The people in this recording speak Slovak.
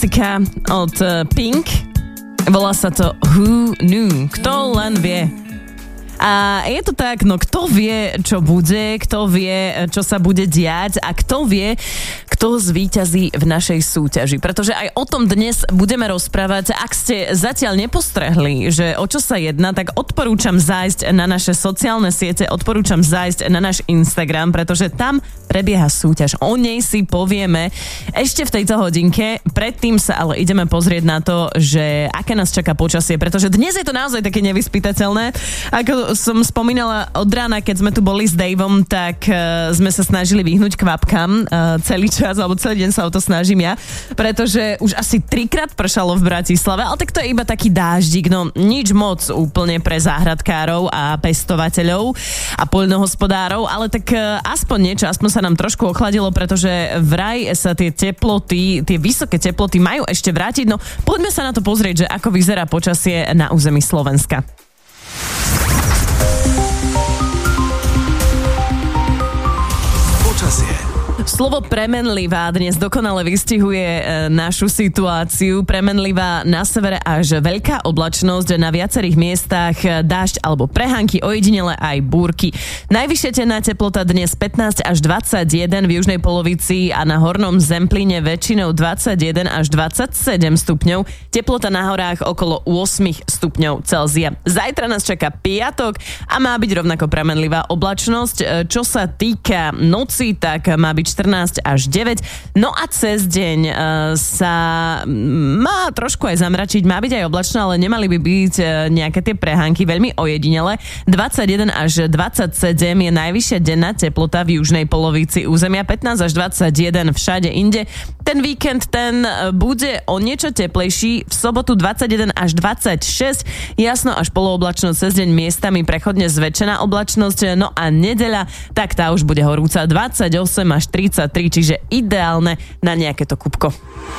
klasika od Pink. Volá sa to Who Knew? Kto len vie? A je to tak, no kto vie, čo bude, kto vie, čo sa bude diať a kto vie, kto zvíťazí v našej súťaži. Pretože aj o tom dnes budeme rozprávať. Ak ste zatiaľ nepostrehli, že o čo sa jedná, tak odporúčam zájsť na naše sociálne siete, odporúčam zájsť na náš Instagram, pretože tam prebieha súťaž. O nej si povieme ešte v tejto hodinke. Predtým sa ale ideme pozrieť na to, že aké nás čaká počasie, pretože dnes je to naozaj také nevyspytateľné. Ako som spomínala od rána, keď sme tu boli s Davom, tak sme sa snažili vyhnúť kvapkám celý čas, alebo celý deň sa o to snažím ja, pretože už asi 3-krát pršalo v Bratislave, ale tak to je iba taký dáždik, no nič moc úplne pre záhradkárov a pestovateľov a poľnohospodárov, ale tak aspoň niečo, aspoň sa nám trošku ochladilo, pretože vraj sa tie teploty, tie vysoké teploty majú ešte vrátiť, no poďme sa na to pozrieť, že ako vyzerá počasie na území Slovenska. Slovo premenlivá dnes dokonale vystihuje našu situáciu. Premenlivá na severe až veľká oblačnosť, na viacerých miestach dážď alebo prehánky, ojedinele aj búrky. Najvyššia denná teplota dnes 15 až 21 v južnej polovici a na hornom Zemplíne väčšinou 21 až 27 stupňov. Teplota na horách okolo 8 stupňov Celzia. Zajtra nás čaká piatok a má byť rovnako premenlivá oblačnosť. Čo sa týka noci, tak má byť 14 až 9. No a cez deň sa má trošku aj zamračiť, má byť aj oblačno, ale nemali by byť nejaké tie prehánky, veľmi ojedinele. 21 až 27 je najvyššia denná teplota v južnej polovici územia, 15 až 21 všade inde. Ten víkend bude o niečo teplejší, v sobotu 21 až 26, jasno až polooblačno, cez deň miestami prechodne zväčšená oblačnosť, no a nedeľa, tak tá už bude horúca 28 až 33, čiže ideálne na nejaké to kubko.